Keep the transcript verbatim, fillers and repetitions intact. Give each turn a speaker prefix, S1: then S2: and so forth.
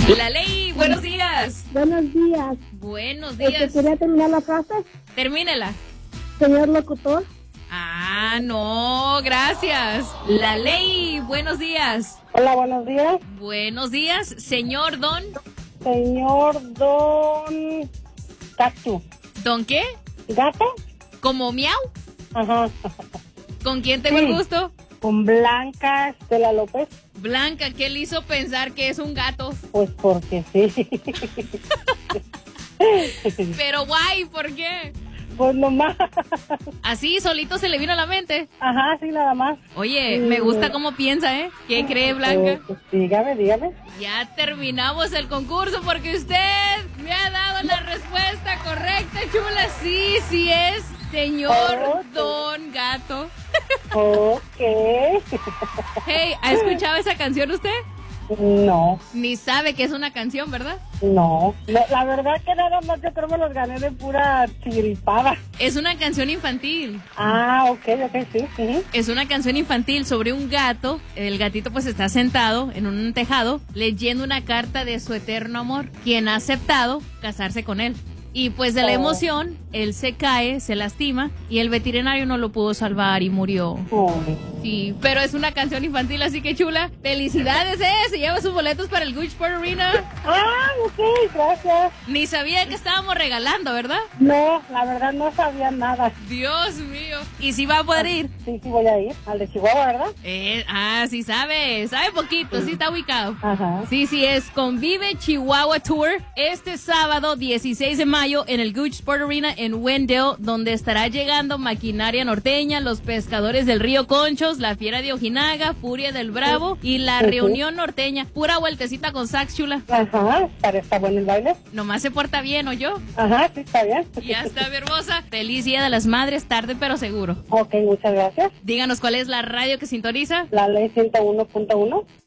S1: La Ley, buenos días.
S2: Buenos días.
S1: Buenos
S2: Este,
S1: días.
S2: ¿Quería terminar la frase,
S1: Termínela.
S2: señor locutor?
S1: Ah, no, gracias. La Ley, buenos días.
S2: Hola, buenos días.
S1: Buenos días, señor Don.
S2: Señor Don Cactus.
S1: ¿Don qué?
S2: ¿Gato?
S1: ¿Como miau?
S2: Ajá.
S1: ¿Con quién tengo
S2: Sí.
S1: el gusto?
S2: Con Blanca Estela López.
S1: Blanca, ¿qué le hizo pensar que es un gato?
S2: Pues porque sí.
S1: Pero guay, ¿por qué?
S2: Pues nomás.
S1: Así solito se le vino a la mente.
S2: Ajá, sí, nada más.
S1: Oye, me gusta cómo piensa, ¿eh? ¿Qué cree, Blanca?
S2: Eh, pues, dígame, dígame.
S1: Ya terminamos el concurso porque usted me ha dado la respuesta correcta, chula. Sí, sí es, señor
S2: Oh, sí.
S1: Don Gato.
S2: Ok.
S1: Hey, ¿ha escuchado esa canción usted?
S2: No,
S1: Ni sabe que es una canción, ¿verdad?
S2: no. La, la verdad que nada más yo creo que me los gané de pura chiripada.
S1: Es una canción infantil.
S2: Ah, ok, ok, sí. Sí.
S1: Es una canción infantil sobre un gato. El gatito pues está sentado en un tejado leyendo una carta de su eterno amor, quien ha aceptado casarse con él. Y pues de la
S2: Oh.
S1: emoción, él se cae, se lastima y el veterinario no lo pudo salvar y murió.
S2: Oh.
S1: Sí, pero es una canción infantil, así que chula. Felicidades, eh. Se lleva sus boletos para el Gucci Sport Arena.
S2: Ah, ok, gracias.
S1: Ni sabía que estábamos regalando, ¿verdad?
S2: No, la verdad no sabía nada.
S1: Dios mío. ¿Y si va a poder ir?
S2: Sí, sí voy a ir. Al de Chihuahua, ¿verdad?
S1: Eh, ah, sí sabe. Sabe poquito, sí está ubicado.
S2: Ajá.
S1: Sí, sí, es Convive Chihuahua Tour este sábado dieciséis de mayo en el Gucci Sport Arena en Wendell, donde estará llegando Maquinaria Norteña, los Pescadores del Río Conchos, la Fiera de Ojinaga, Furia del Bravo y la
S2: Ujú.
S1: Reunión Norteña. Pura vueltecita con sax, chula.
S2: Ajá, para estar bueno el baile.
S1: Nomás se porta bien, ¿o yo?
S2: Ajá, sí, está bien.
S1: Ya está, mi hermosa. Feliz Día de las Madres, tarde pero seguro.
S2: Ok, muchas gracias.
S1: Díganos cuál es la radio que sintoniza.
S2: La ley ciento uno punto uno.